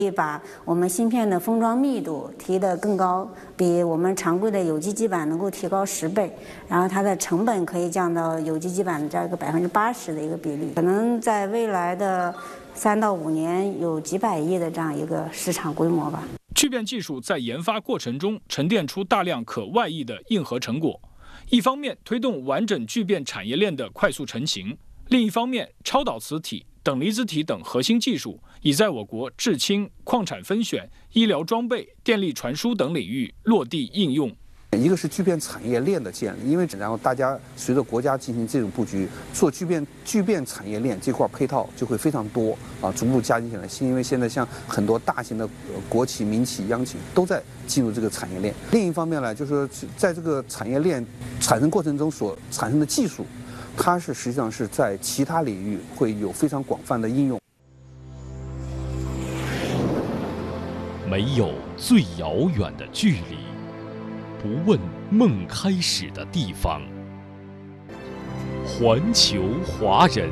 把我们芯片的封装密度提得更高，比我们常规的有机基板能够提高10倍，然后它的成本可以降到有机基板的这样一个80%的一个比例，可能在未来的3到5年有几百亿的这样一个市场规模吧。 聚变技术在研发过程中沉淀出大量可外溢的硬核成果，一方面推动完整聚变产业链的快速成型，另一方面超导磁体、等离子体等核心技术已在我国制氢、矿产分选、医疗装备、电力传输等领域落地应用。 一个是聚变产业链的建立，因为然后大家随着国家进行这种布局，做聚变产业链这块配套就会非常多啊，逐步加进起来。因为现在像很多大型的国企、民企、央企都在进入这个产业链。另一方面呢，就是说在这个产业链产生过程中所产生的技术，它是实际上是在其他领域会有非常广泛的应用。 没有最遥远的距离，不问梦开始的地方。环球华人。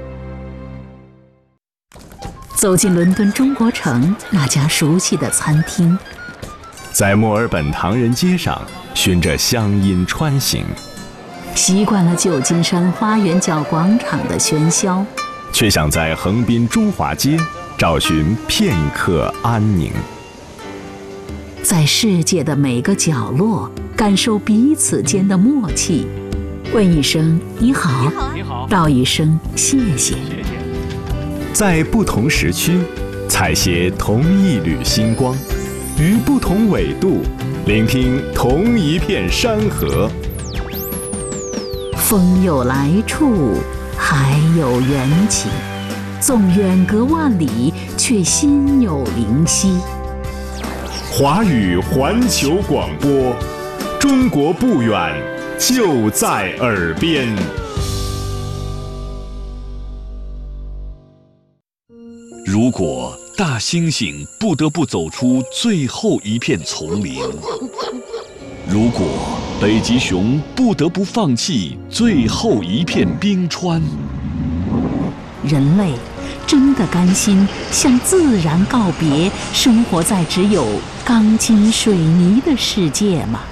走进伦敦中国城那家熟悉的餐厅， 在墨尔本唐人街上循着乡音穿行， 习惯了旧金山花园角广场的喧嚣， 却想在横滨中华街找寻片刻安宁。 在世界的每个角落感受彼此间的默契，问一声你好，道一声谢谢。 在不同时区采撷同一缕星光，于不同纬度聆听同一片山河。 风有来处，海有缘起，纵远隔万里，却心有灵犀。 华语环球广播，中国不远，就在耳边。 如果大猩猩不得不走出最后一片丛林，如果北极熊不得不放弃最后一片冰川， 人类真的甘心向自然告别，生活在只有钢筋水泥的世界吗？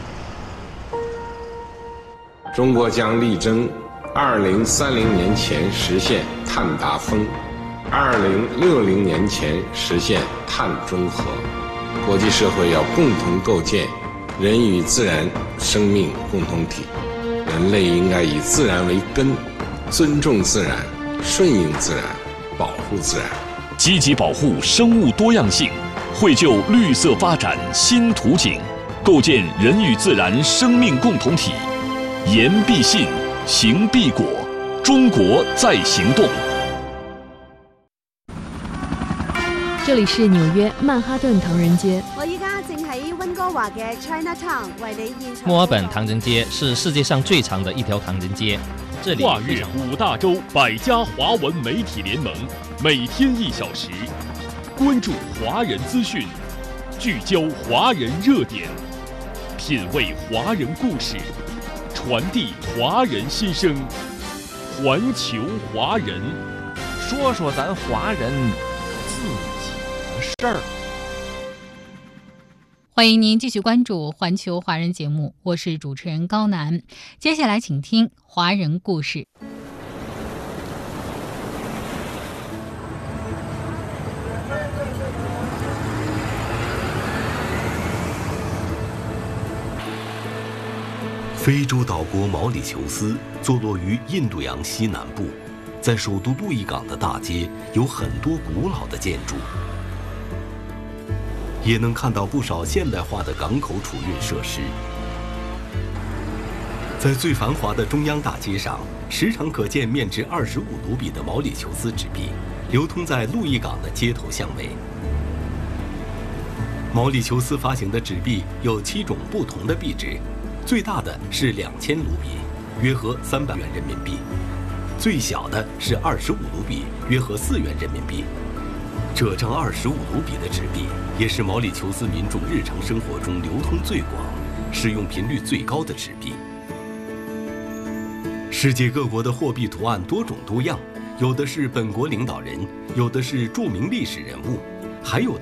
中国将力争2030年前实现碳达峰，2060年前实现碳中和。国际社会要共同构建人与自然生命共同体，人类应该以自然为根，尊重自然，顺应自然，保护自然， 积极保护生物多样性，绘就绿色发展新图景，构建人与自然生命共同体。言必信，行必果，中国在行动。 这里是纽约曼哈顿唐人街。 我依家正喺温哥華嘅 Chinatown 為你現場。 墨爾本唐人街是世界上最長的一條唐人街。这里跨越5大洲100家华文媒体联盟，每天1小时，关注华人资讯，聚焦华人热点，品味华人故事，传递华人心声。环球华人， 说说咱华人自己的事儿。 欢迎您继续关注环球华人节目，我是主持人高楠。接下来请听华人故事。 非洲岛国毛里求斯坐落于印度洋西南部，在首都路易港的大街有很多古老的建筑，也能看到不少现代化的港口储运设施。在最繁华的中央大街上，时常可见面值25卢比的毛里求斯纸币，流通在路易港的街头巷尾。毛里求斯发行的纸币有7种不同的币值，最大的是2000卢比，约合300元人民币；最小的是25卢比，约合4元人民币。这张25卢比的纸币也是毛里求斯民众日常生活中流通最广、使用频率最高的纸币。世界各国的货币图案多种多样，有的是本国领导人，有的是著名历史人物， 还有